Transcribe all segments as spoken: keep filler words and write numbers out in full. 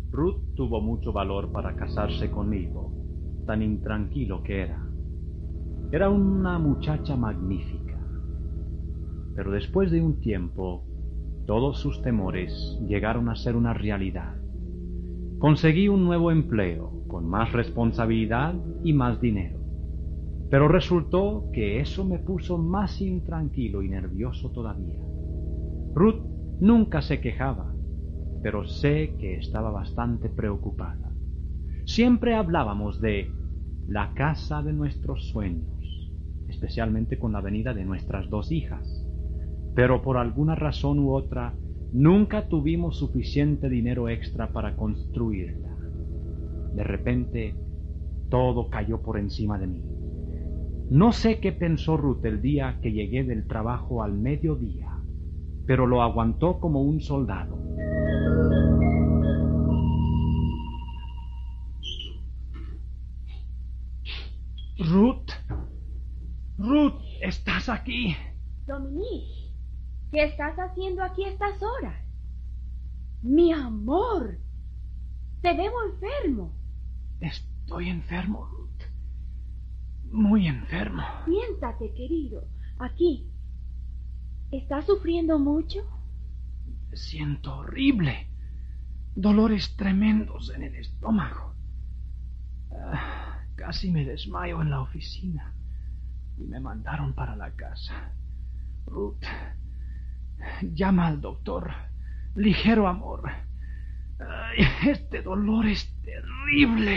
Ruth tuvo mucho valor para casarse conmigo, tan intranquilo que era. Era una muchacha magnífica. Pero después de un tiempo, todos sus temores llegaron a ser una realidad. Conseguí un nuevo empleo, con más responsabilidad y más dinero. Pero resultó que eso me puso más intranquilo y nervioso todavía. Ruth nunca se quejaba, pero sé que estaba bastante preocupada. Siempre hablábamos de la casa de nuestros sueños, especialmente con la venida de nuestras dos hijas. Pero por alguna razón u otra, nunca tuvimos suficiente dinero extra para construirla. De repente, todo cayó por encima de mí. No sé qué pensó Ruth el día que llegué del trabajo al mediodía, pero lo aguantó como un soldado. Ruth, Ruth, ¿estás aquí? Dominique, ¿qué estás haciendo aquí a estas horas? Mi amor, te veo enfermo. Estoy enfermo, Ruth. Muy enfermo. Siéntate, querido, aquí. ¿Estás sufriendo mucho? Siento horrible. Dolores tremendos en el estómago. Ah, casi me desmayo en la oficina y me mandaron para la casa. Ruth, llama al doctor. Ligero, amor. Ay, este dolor es terrible.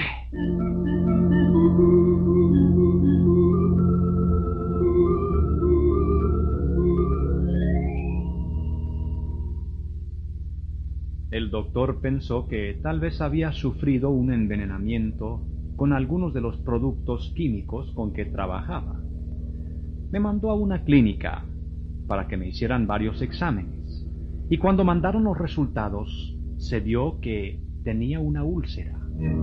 El doctor pensó que tal vez había sufrido un envenenamiento con algunos de los productos químicos con que trabajaba. Me mandó a una clínica para que me hicieran varios exámenes, y cuando mandaron los resultados se vio que tenía una úlcera.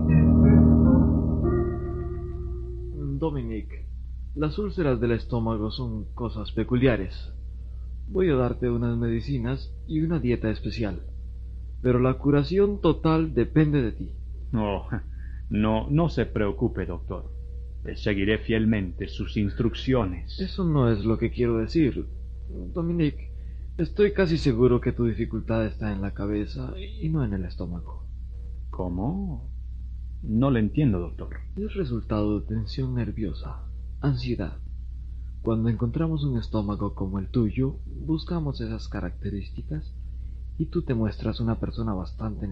Dominique, las úlceras del estómago son cosas peculiares. Voy a darte unas medicinas y una dieta especial, pero la curación total depende de ti. Oh, no, no se preocupe, doctor. Seguiré fielmente sus instrucciones. Eso no es lo que quiero decir. Dominique, estoy casi seguro que tu dificultad está en la cabeza y no en el estómago. ¿Cómo? No le entiendo, doctor. Es resultado de tensión nerviosa, ansiedad. Cuando encontramos un estómago como el tuyo, buscamos esas características y tú te muestras una persona bastante